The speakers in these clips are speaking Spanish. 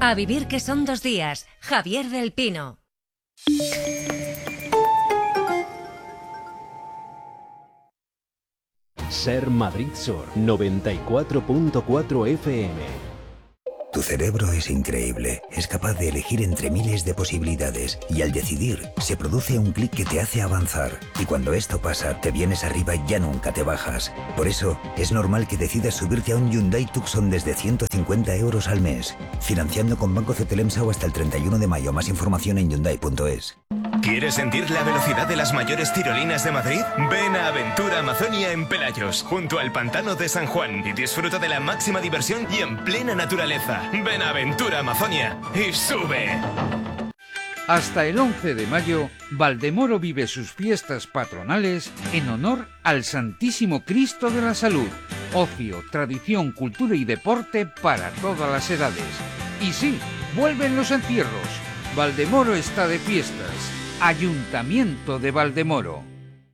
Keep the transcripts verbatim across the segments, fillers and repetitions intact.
A vivir que son dos días. Javier del Pino. Ser Madrid Sur noventa y cuatro punto cuatro F M. Tu cerebro es increíble, es capaz de elegir entre miles de posibilidades y al decidir se produce un clic que te hace avanzar y cuando esto pasa te vienes arriba y ya nunca te bajas. Por eso es normal que decidas subirte a un Hyundai Tucson desde ciento cincuenta euros al mes, financiando con Banco Cetelemsa o hasta el treinta y uno de mayo. Más información en hyundai punto es. ¿Quieres sentir la velocidad de las mayores tirolinas de Madrid? Ven a Aventura Amazonia en Pelayos, junto al pantano de San Juan, y disfruta de la máxima diversión y en plena naturaleza. Ven a Aventura Amazonia y sube. Hasta el once de mayo, Valdemoro vive sus fiestas patronales en honor al Santísimo Cristo de la Salud. Ocio, tradición, cultura y deporte para todas las edades. Y sí, vuelven los encierros. Valdemoro está de fiestas. Ayuntamiento de Valdemoro.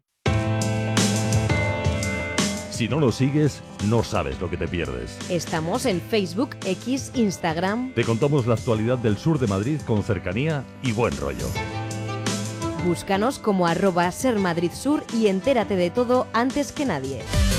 Si no lo sigues, no sabes lo que te pierdes. Estamos en Facebook, X, Instagram. Te contamos la actualidad del sur de Madrid con cercanía y buen rollo. Búscanos como arroba Ser Madrid Sur y entérate de todo antes que nadie.